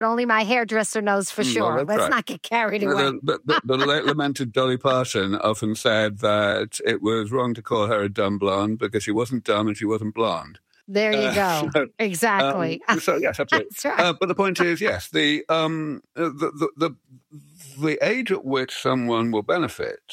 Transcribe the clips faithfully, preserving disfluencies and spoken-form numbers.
Only my hairdresser knows for sure. Well, Let's right. not get carried away. The, the, the, the late lamented Dolly Parton often said that it was wrong to call her a dumb blonde because she wasn't dumb and she wasn't blonde. There you Uh, go. so, Exactly. Um, so yes, absolutely. That's right. Uh, but the point is, yes, the, um, the, the the the age at which someone will benefit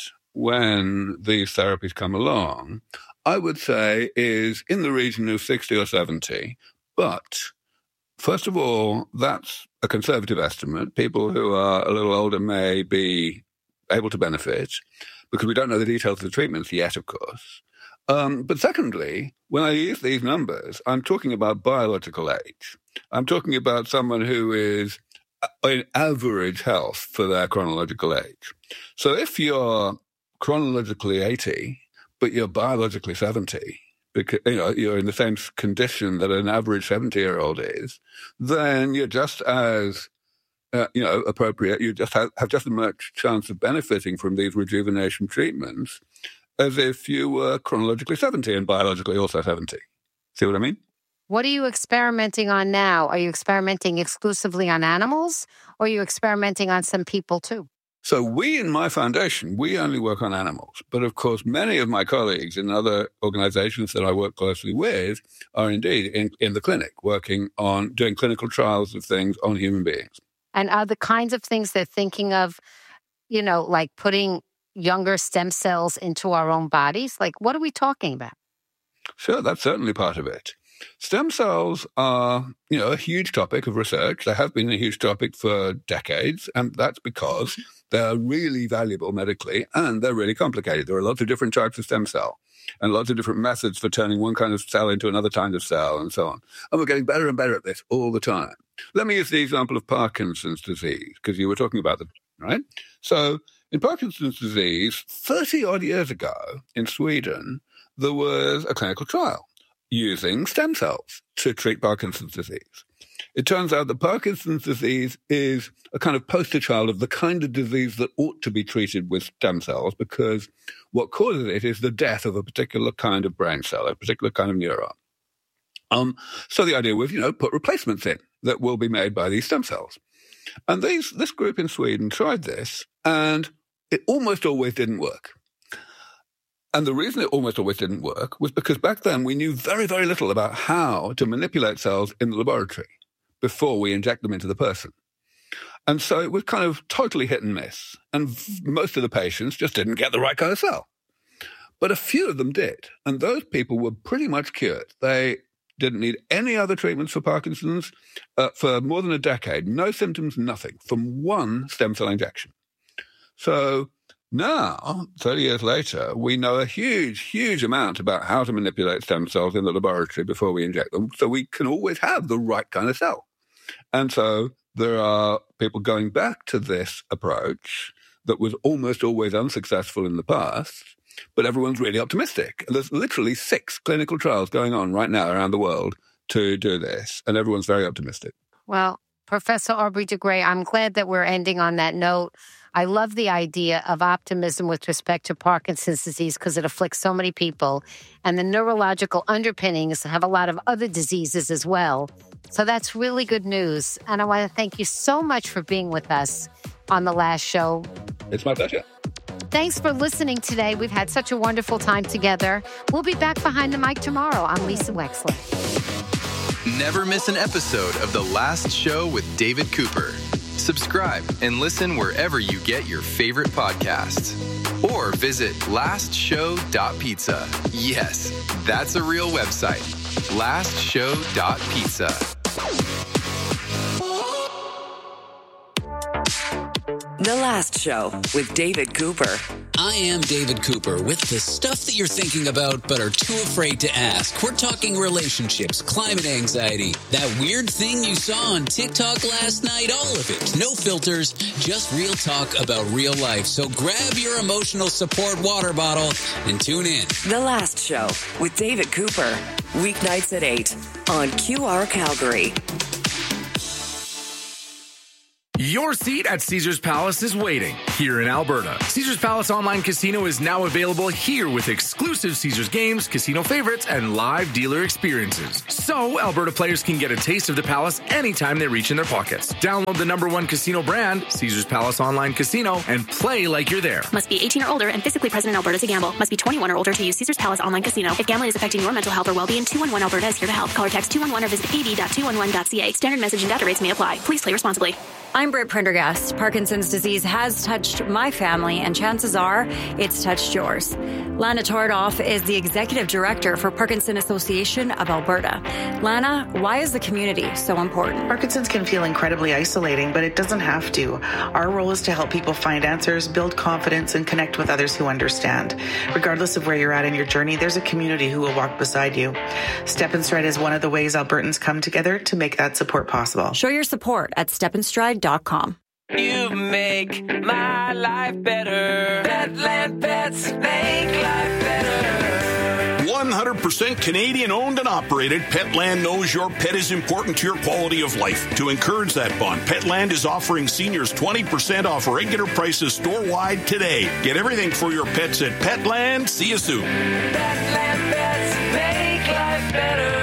when these therapies come along, I would say, is in the region of sixty or seventy. But first of all, that's a conservative estimate. People who are a little older may be able to benefit because we don't know the details of the treatments yet, of course. Um, but secondly, when I use these numbers, I'm talking about biological age. I'm talking about someone who is in average health for their chronological age. So if you're chronologically eighty, but you're biologically seventy, because you know you're in the same condition that an average seventy-year-old is, then you're just as uh, you know appropriate. You just have, have just as much chance of benefiting from these rejuvenation treatments as if you were chronologically seventy and biologically also seventy. See what I mean? What are you experimenting on now? Are you experimenting exclusively on animals, or are you experimenting on some people too? So we in my foundation, we only work on animals. But of course, many of my colleagues in other organizations that I work closely with are indeed in, in the clinic, working on doing clinical trials of things on human beings. And are the kinds of things they're thinking of, you know, like putting younger stem cells into our own bodies? Like, what are we talking about? Sure, that's certainly part of it. Stem cells are, you know, a huge topic of research. They have been a huge topic for decades, and that's because they're really valuable medically, and they're really complicated. There are lots of different types of stem cell, and lots of different methods for turning one kind of cell into another kind of cell, and so on. And we're getting better and better at this all the time. Let me use the example of Parkinson's disease, because you were talking about it, right? So in Parkinson's disease, thirty-odd years ago in Sweden, there was a clinical trial using stem cells to treat Parkinson's disease. It turns out that Parkinson's disease is a kind of poster child of the kind of disease that ought to be treated with stem cells, because what causes it is the death of a particular kind of brain cell, a particular kind of neuron. Um, so the idea was, you know, put replacements in that will be made by these stem cells. And these, this group in Sweden tried this, and it almost always didn't work. And the reason it almost always didn't work was because back then we knew very, very little about how to manipulate cells in the laboratory before we inject them into the person. And so it was kind of totally hit and miss. And most of the patients just didn't get the right kind of cell. But a few of them did. And those people were pretty much cured. They didn't need any other treatments for Parkinson's uh, for more than a decade. No symptoms, nothing, from one stem cell injection. So now, thirty years later, we know a huge, huge amount about how to manipulate stem cells in the laboratory before we inject them, so we can always have the right kind of cell. And so there are people going back to this approach that was almost always unsuccessful in the past, but everyone's really optimistic. And there's literally six clinical trials going on right now around the world to do this, and everyone's very optimistic. Well, Professor Aubrey de Grey, I'm glad that we're ending on that note. I love the idea of optimism with respect to Parkinson's disease because it afflicts so many people. And the neurological underpinnings have a lot of other diseases as well. So that's really good news. And I want to thank you so much for being with us on The Last Show. It's my pleasure. Thanks for listening today. We've had such a wonderful time together. We'll be back behind the mic tomorrow. I'm Lisa Wexler. Never miss an episode of The Last Show with David Cooper. Subscribe and listen wherever you get your favorite podcasts. Or visit last show dot pizza. Yes, that's a real website. last show dot pizza. The Last Show with David Cooper. I am David Cooper with the stuff that you're thinking about but are too afraid to ask. We're talking relationships, climate anxiety, that weird thing you saw on TikTok last night, all of it. No filters, just real talk about real life. So grab your emotional support water bottle and tune in. The Last Show with David Cooper. Weeknights at eight on Q R Calgary. Your seat at Caesars Palace is waiting here in Alberta. Caesars Palace Online Casino is now available here with exclusive Caesars games, casino favorites, and live dealer experiences. So Alberta players can get a taste of the Palace anytime they reach in their pockets. Download the number one casino brand, Caesars Palace Online Casino, and play like you're there. Must be eighteen or older and physically present in Alberta to gamble. Must be twenty-one or older to use Caesars Palace Online Casino. If gambling is affecting your mental health or well-being, two one one Alberta is here to help. Call or text two one one or visit p b dot two one one dot c a. Standard message and data rates may apply. Please play responsibly. I'm Britt Prendergast. Parkinson's disease has touched my family, and chances are it's touched yours. Lana Tordoff is the Executive Director for Parkinson Association of Alberta. Lana, why is the community so important? Parkinson's can feel incredibly isolating, but it doesn't have to. Our role is to help people find answers, build confidence, and connect with others who understand. Regardless of where you're at in your journey, there's a community who will walk beside you. Step and Stride is one of the ways Albertans come together to make that support possible. Show your support at step and stride dot com. You make my life better. Petland Pets make life better. one hundred percent Canadian owned and operated, Petland knows your pet is important to your quality of life. To encourage that bond, Petland is offering seniors twenty percent off regular prices store-wide today. Get everything for your pets at Petland. See you soon. Petland Pets make life better.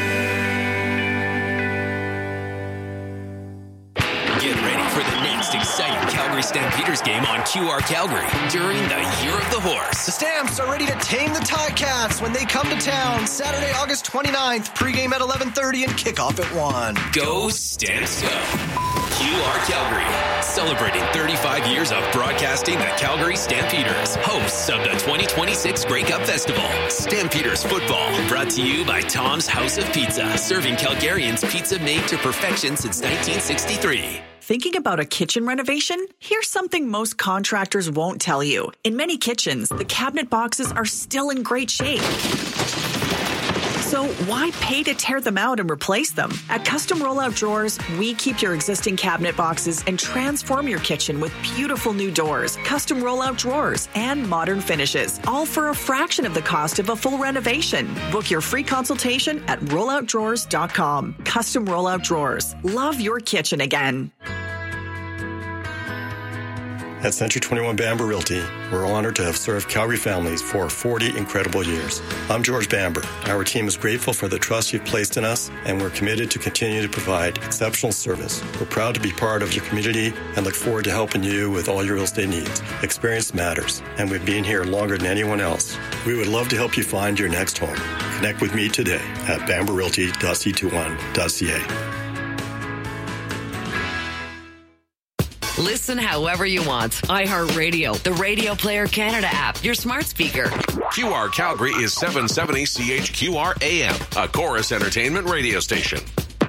Get ready for the next exciting Calgary Stampeders game on Q R Calgary during the Year of the Horse. The Stamps are ready to tame the Ticats when they come to town Saturday, August twenty-ninth. Pregame at eleven thirty and kickoff at one. Go Stamps go. Q R Calgary, celebrating thirty-five years of broadcasting the Calgary Stampeders, hosts of the twenty twenty-six Grey Cup Festival. Stampeders football, brought to you by Tom's House of Pizza, serving Calgarians pizza made to perfection since nineteen sixty-three. Thinking about a kitchen renovation? Here's something most contractors won't tell you. In many kitchens, the cabinet boxes are still in great shape. So why pay to tear them out and replace them? At Custom Rollout Drawers, we keep your existing cabinet boxes and transform your kitchen with beautiful new doors, custom rollout drawers, and modern finishes, all for a fraction of the cost of a full renovation. Book your free consultation at rollout drawers dot com. Custom Rollout Drawers. Love your kitchen again. At Century twenty-one Bamber Realty, we're honored to have served Calgary families for forty incredible years. I'm George Bamber. Our team is grateful for the trust you've placed in us, and we're committed to continue to provide exceptional service. We're proud to be part of your community and look forward to helping you with all your real estate needs. Experience matters, and we've been here longer than anyone else. We would love to help you find your next home. Connect with me today at bamber realty dot c twenty-one dot c a. Listen however you want. iHeartRadio, the Radio Player Canada app, your smart speaker. Q R Calgary is seven seventy C H Q R A M, a Chorus Entertainment radio station.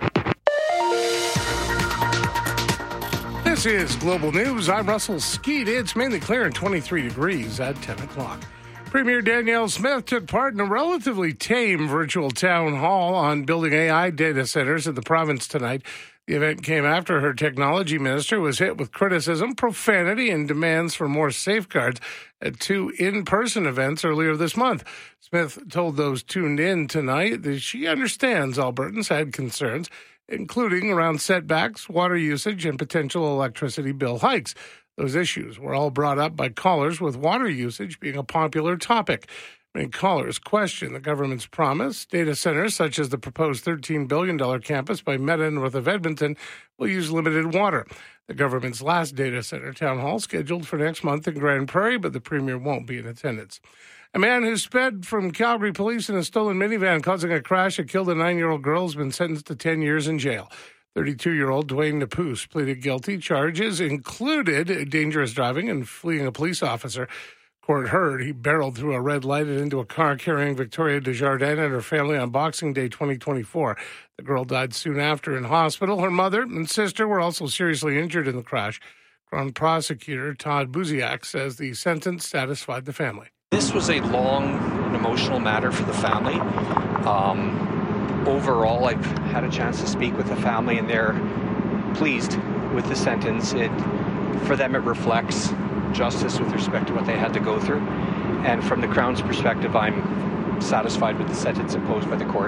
This is Global News. I'm Russell Skeet. It's mainly clear and twenty-three degrees at ten o'clock. Premier Danielle Smith took part in a relatively tame virtual town hall on building A I data centers in the province tonight. The event came after her technology minister was hit with criticism, profanity, and demands for more safeguards at two in-person events earlier this month. Smith told those tuned in tonight that she understands Albertans had concerns, including around setbacks, water usage, and potential electricity bill hikes. Those issues were all brought up by callers, with water usage being a popular topic. Many callers question the government's promise. Data centers, such as the proposed thirteen billion dollars campus by Meta north of Edmonton, will use limited water. The government's last data center town hall scheduled for next month in Grand Prairie, but the premier won't be in attendance. A man who sped from Calgary police in a stolen minivan, causing a crash that killed a nine-year-old girl, has been sentenced to ten years in jail. thirty-two-year-old Dwayne Napus pleaded guilty. Charges included dangerous driving and fleeing a police officer. Court heard he barreled through a red light and into a car carrying Victoria Desjardins and her family on Boxing Day twenty twenty-four. The girl died soon after in hospital. Her mother and sister were also seriously injured in the crash. Crown prosecutor Todd Buziak says the sentence satisfied the family. This was a long and emotional matter for the family. Um, overall, I've had a chance to speak with the family, and they're pleased with the sentence. It, for them, it reflects justice with respect to what they had to go through. And from the Crown's perspective, I'm satisfied with the sentence imposed by the court.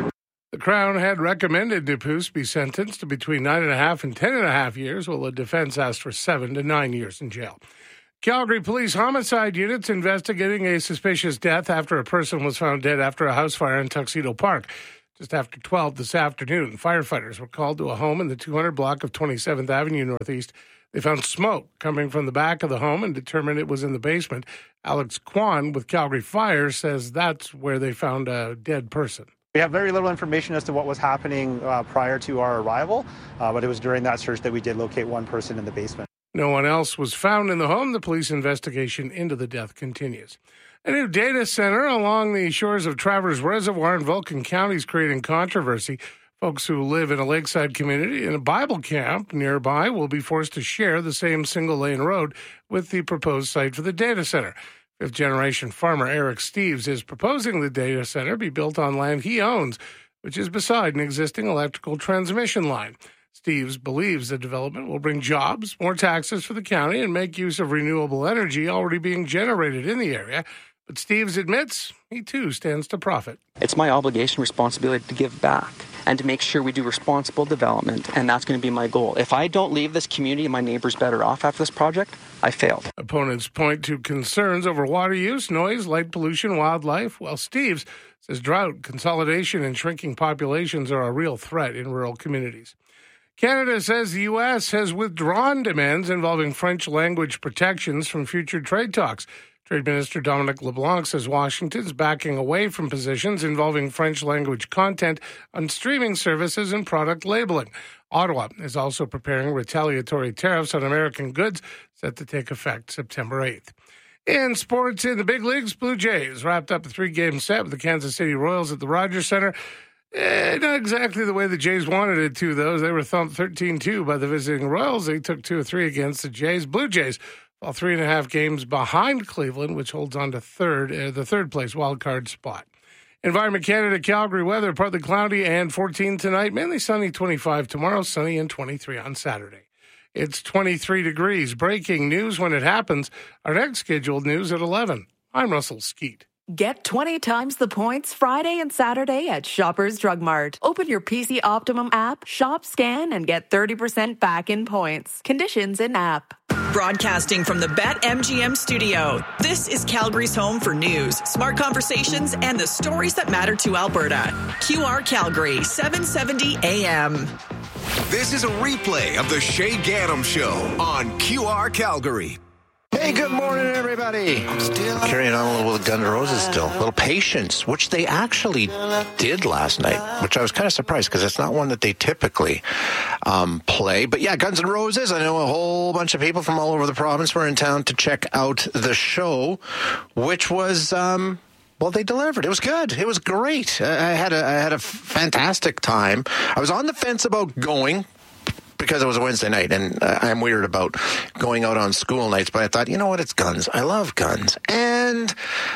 The Crown had recommended DePuce be sentenced to between nine and a half and ten and a half years, while the defense asked for seven to nine years in jail. Calgary Police homicide units investigating a suspicious death after a person was found dead after a house fire in Tuxedo Park. Just after twelve this afternoon, firefighters were called to a home in the two hundred block of twenty-seventh Avenue Northeast. They found smoke coming from the back of the home and determined it was in the basement. Alex Kwan with Calgary Fire says that's where they found a dead person. We have very little information as to what was happening uh, prior to our arrival, uh, but it was during that search that we did locate one person in the basement. No one else was found in the home. The police investigation into the death continues. A new data center along the shores of Travers Reservoir in Vulcan County is creating controversy. Folks who live in a lakeside community in a Bible camp nearby will be forced to share the same single-lane road with the proposed site for the data center. Fifth-generation farmer Eric Steves is proposing the data center be built on land he owns, which is beside an existing electrical transmission line. Steves believes the development will bring jobs, more taxes for the county, and make use of renewable energy already being generated in the area. But Steves admits he, too, stands to profit. It's my obligation, responsibility to give back and to make sure we do responsible development, and that's going to be my goal. If I don't leave this community and my neighbors better off after this project, I failed. Opponents point to concerns over water use, noise, light pollution, wildlife, while Steves says drought, consolidation, and shrinking populations are a real threat in rural communities. Canada says the U S has withdrawn demands involving French language protections from future trade talks. Trade Minister Dominic LeBlanc says Washington's backing away from positions involving French language content on streaming services and product labeling. Ottawa is also preparing retaliatory tariffs on American goods set to take effect September eighth. In sports, in the big leagues, Blue Jays wrapped up a three-game set with the Kansas City Royals at the Rogers Center. Eh, not exactly the way the Jays wanted it to, though. They were thumped thirteen two by the visiting Royals. They took two or three against the Jays. Blue Jays fall three and a half games behind Cleveland, which holds on to third, uh, the third place wild card spot. Environment Canada, Calgary weather, partly cloudy and fourteen tonight, mainly sunny twenty-five tomorrow, sunny and twenty-three on Saturday. It's twenty-three degrees. Breaking news when it happens. Our next scheduled news at eleven. I'm Russell Skeet. Get twenty times the points Friday and Saturday at Shoppers Drug Mart. Open your P C Optimum app, shop, scan, and get thirty percent back in points. Conditions in app. Broadcasting from the BetMGM studio, this is Calgary's home for news, smart conversations, and the stories that matter to Alberta. Q R Calgary, seven seventy A M. This is a replay of the Shay Gaddam Show on Q R Calgary. Hey, good morning, everybody. Still carrying on a little with Guns N' Roses still. A little Patience, which they actually did last night, which I was kind of surprised because it's not one that they typically um, play. But yeah, Guns N' Roses. I know a whole bunch of people from all over the province were in town to check out the show, which was... Um, Well, they delivered. It was good. It was great. I had a I had a fantastic time. I was on the fence about going because it was a Wednesday night, and uh, I'm weird about going out on school nights, but I thought, you know what, it's Guns. I love Guns. And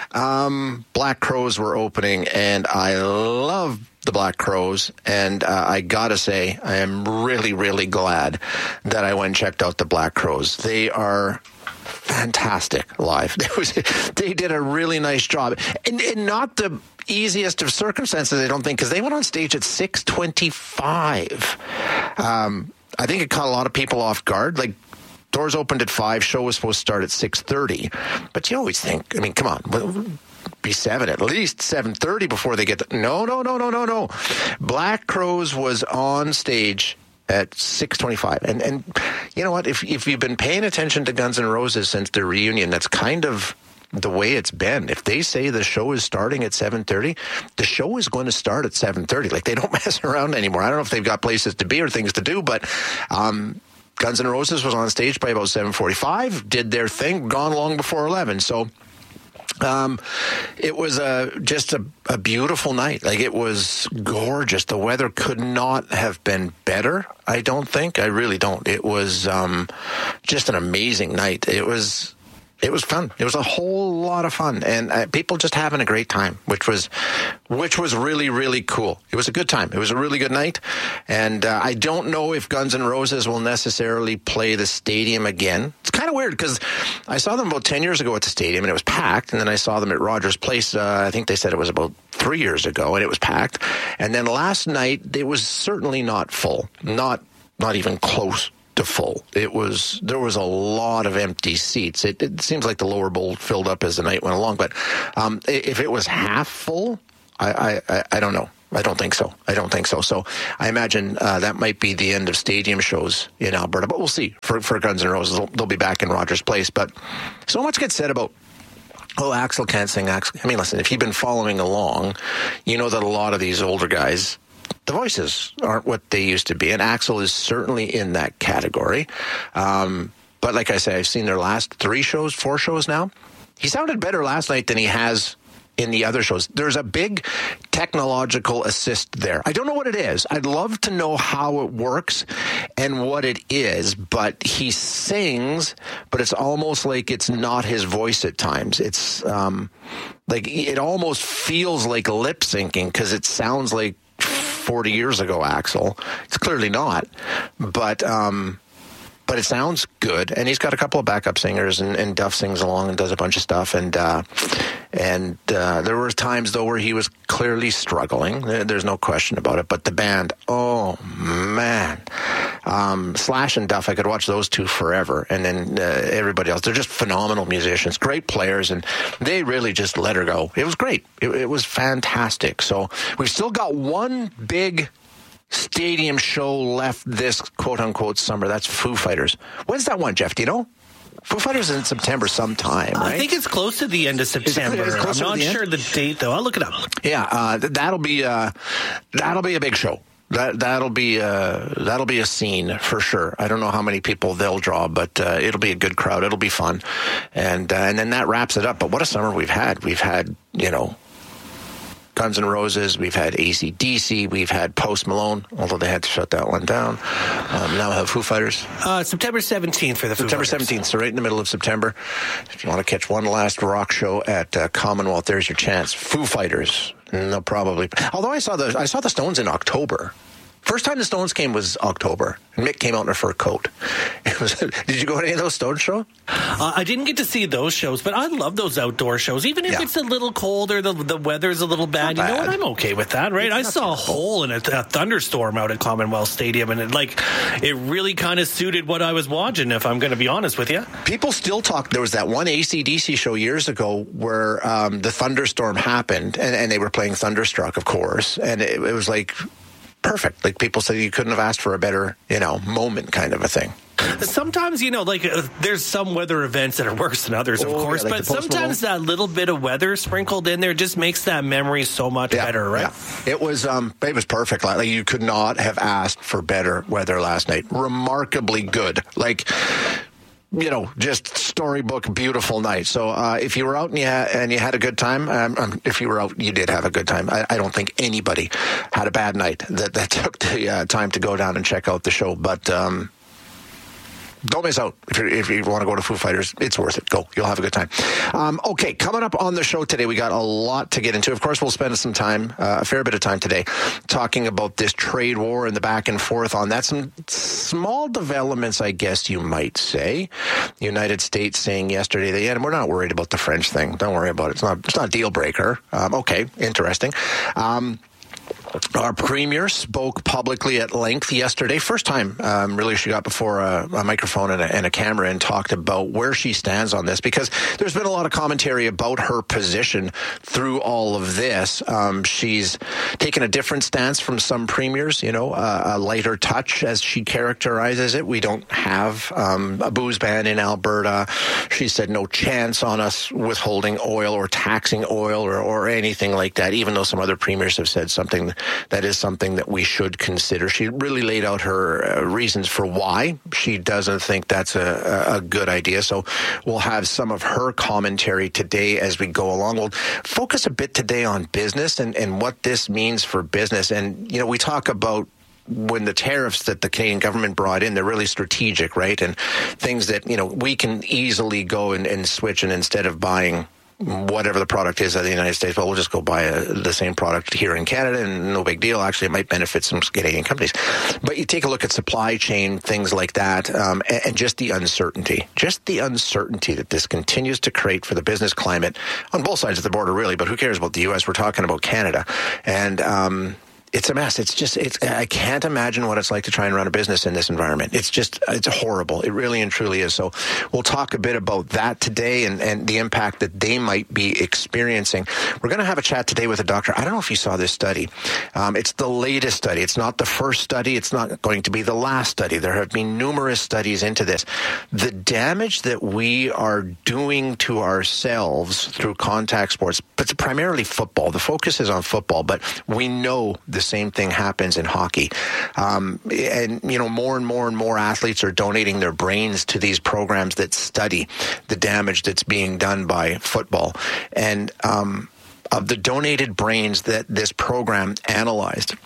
um, Black Crowes were opening, and I love the Black Crowes, and uh, I gotta say, I am really, really glad that I went and checked out the Black Crowes. They are... fantastic live. It was, they did a really nice job. And, and not the easiest of circumstances, I don't think, because they went on stage at six twenty-five. Um, I think it caught a lot of people off guard. Like, doors opened at five, show was supposed to start at six thirty. But you always think, I mean, come on, be seven, at least seven thirty before they get the... No, no, no, no, no, no. Black Crowes was on stage at six twenty-five. And, and you know what? If if you've been paying attention to Guns N' Roses since their reunion, that's kind of the way it's been. If they say the show is starting at seven thirty, the show is going to start at seven thirty. Like, they don't mess around anymore. I don't know if they've got places to be or things to do, but um, Guns N' Roses was on stage by about seven forty-five, did their thing, gone long before eleven. So Um, it was a, just a, a beautiful night. Like, it was gorgeous. The weather could not have been better, I don't think. I really don't. It was um, just an amazing night. It was it was fun. It was a whole lot of fun. And uh, people just having a great time, which was which was really, really cool. It was a good time. It was a really good night. And uh, I don't know if Guns N' Roses will necessarily play the stadium again. It's kind kind of weird because I saw them about ten years ago at the stadium and it was packed. And then I saw them at Rogers Place. Uh, I think they said it was about three years ago and it was packed. And then last night, it was certainly not full, not not even close to full. It was, there was a lot of empty seats. It, it seems like the lower bowl filled up as the night went along. But um, if it was half full, I, I, I don't know. I don't think so. I don't think so. So I imagine uh, that might be the end of stadium shows in Alberta. But we'll see. For, for Guns N' Roses, they'll, they'll be back in Rogers Place. But so much gets said about, oh, Axl can't sing. Axl. I mean, listen, if you've been following along, you know that a lot of these older guys, the voices aren't what they used to be. And Axl is certainly in that category. Um, but like I say, I've seen their last three shows, four shows now. He sounded better last night than he has in the other shows. There's a big technological assist there. I don't know what it is. I'd love to know how it works and what it is, but he sings, but it's almost like it's not his voice at times. It's um, like it almost feels like lip syncing because it sounds like forty years ago, Axl. It's clearly not, but um, but it sounds good. And he's got a couple of backup singers, and, and Duff sings along and does a bunch of stuff. And uh, and uh, there were times, though, where he was clearly struggling. There's no question about it. But the band, oh, man. Um, Slash and Duff, I could watch those two forever. And then uh, everybody else, they're just phenomenal musicians, great players, and they really just let her go. It was great. It, it was fantastic. So we've still got one big stadium show left this quote-unquote summer. That's Foo Fighters. When's that one, Jeff? Do you know? Foo Fighters is in September sometime, right? I think it's close to the end of September. It, I'm not the sure the date, though. I'll look it up. Yeah, uh, that'll be uh, that'll be a big show. That that'll be uh, that'll be a scene for sure. I don't know how many people they'll draw, but uh, it'll be a good crowd. It'll be fun, and uh, and then that wraps it up. But what a summer we've had! We've had you know. Guns N' Roses, we've had A C D C, we've had Post Malone, although they had to shut that one down. Um, now we have Foo Fighters. Uh, September seventeenth for the Foo September Fighters. seventeenth, so right in the middle of September. If you want to catch one last rock show at uh, Commonwealth, there's your chance. Foo Fighters, and they'll probably. Although I saw the I saw the Stones in October. First time the Stones came was October. Mick came out in a fur coat. It was, did you go to any of those Stones shows? Uh, I didn't get to see those shows, but I love those outdoor shows. Even if yeah. it's a little colder, the the weather's a little bad. You know what? I'm okay with that, right? It's I saw a hole in a, a thunderstorm out at Commonwealth Stadium, and it like it really kind of suited what I was watching. If I'm going to be honest with you, people still talk. There was that one A C D C show years ago where um, the thunderstorm happened, and, and they were playing Thunderstruck, of course, and it, it was like. Perfect. Like people said, you couldn't have asked for a better, you know, moment kind of a thing. Sometimes, you know, like uh, there's some weather events that are worse than others, of oh, course, yeah, like but sometimes that little bit of weather sprinkled in there just makes that memory so much yeah, better, right? Yeah. It was, um, it was perfect. Like you could not have asked for better weather last night. Remarkably good. Like, you know, just storybook, beautiful night. So uh, if you were out and you, ha- and you had a good time, um, um, if you were out, you did have a good time. I, I don't think anybody had a bad night that, that took the uh, time to go down and check out the show. But um, don't miss out. If, you're, if you want to go to Foo Fighters, it's worth it. Go. You'll have a good time. Um, okay, coming up on the show today, we got a lot to get into. Of course, we'll spend some time, uh, a fair bit of time today, talking about this trade war and the back and forth on that. Some small developments, I guess you might say. The United States saying yesterday that, yeah, we're not worried about the French thing. Don't worry about it. It's not, it's not a deal breaker. Um, okay, interesting. Um, Our premier spoke publicly at length yesterday. First time, um, really, she got before a, a microphone and a, and a camera and talked about where she stands on this, because there's been a lot of commentary about her position through all of this. Um, she's taken a different stance from some premiers, you know, uh, a lighter touch, as she characterizes it. We don't have um, a booze ban in Alberta. She said no chance on us withholding oil or taxing oil or, or anything like that, even though some other premiers have said something that is something that we should consider. She really laid out her uh, reasons for why she doesn't think that's a, a good idea. So we'll have some of her commentary today as we go along. We'll focus a bit today on business and, and what this means for business. And, you know, we talk about when the tariffs that the Canadian government brought in, they're really strategic, right? And things that, you know, we can easily go and, and switch, and instead of buying whatever the product is of the United States, well, we'll just go buy a, the same product here in Canada, and no big deal. Actually, it might benefit some Canadian companies. But you take a look at supply chain, things like that, um, and, and just the uncertainty, just the uncertainty that this continues to create for the business climate on both sides of the border, really. But who cares about the U S? We're talking about Canada. And, um, it's a mess. It's just, it's, I can't imagine what it's like to try and run a business in this environment. It's just, it's horrible. It really and truly is. So we'll talk a bit about that today and, and the impact that they might be experiencing. We're going to have a chat today with a doctor. I don't know if you saw this study. Um, it's the latest study. It's not the first study. It's not going to be the last study. There have been numerous studies into this. The damage that we are doing to ourselves through contact sports, but it's primarily football. The focus is on football, but we know the same thing happens in hockey. Um, and, you know, more and more and more athletes are donating their brains to these programs that study the damage that's being done by football. And um, of the donated brains that this program analyzed,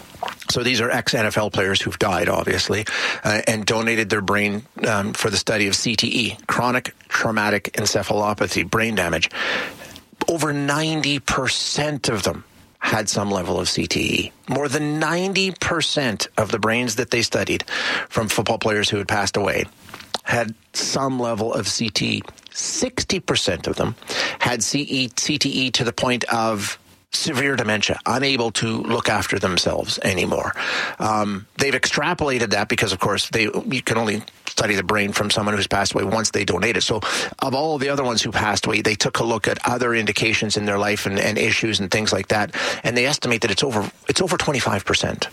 so these are ex-N F L players who've died, obviously, uh, and donated their brain um, for the study of C T E, chronic traumatic encephalopathy, brain damage. Over ninety percent of them had some level of C T E. More than ninety percent of the brains that they studied from football players who had passed away had some level of C T E. sixty percent of them had C T E to the point of severe dementia, unable to look after themselves anymore. Um, they've extrapolated that because, of course, they you can only study the brain from someone who's passed away once they donate it. So of all the other ones who passed away, they took a look at other indications in their life and, and issues and things like that, and they estimate that it's over it's over twenty-five percent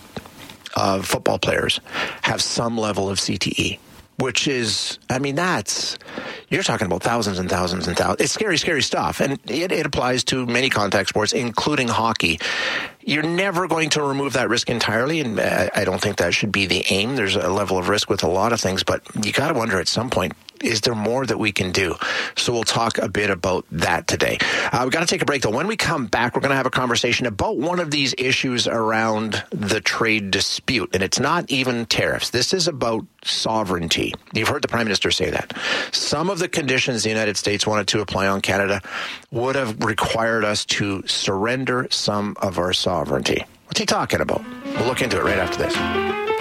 of football players have some level of C T E. Which is, I mean, that's, you're talking about thousands and thousands and thousands. It's scary, scary stuff. And it, it applies to many contact sports, including hockey. You're never going to remove that risk entirely, and I don't think that should be the aim. There's a level of risk with a lot of things, but you got to wonder at some point, is there more that we can do? So we'll talk a bit about that today. Uh, we've got to take a break, though. When we come back, we're going to have a conversation about one of these issues around the trade dispute, and it's not even tariffs. This is about sovereignty. You've heard the Prime Minister say that. Some of the conditions the United States wanted to apply on Canada would have required us to surrender some of our sovereignty. What's he talking about? We'll look into it right after this.